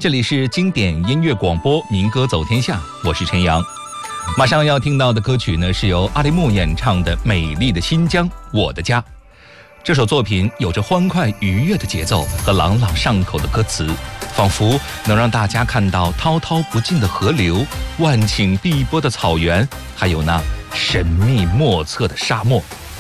这里是经典音乐广播，民歌走天下，我是陈阳。马上要听到的歌曲呢，是由阿里木演唱的《美丽的新疆，我的家》。这首作品有着欢快愉悦的节奏和朗朗上口的歌词，仿佛能让大家看到滔滔不尽的河流、万顷碧波的草原，还有那神秘莫测的沙漠。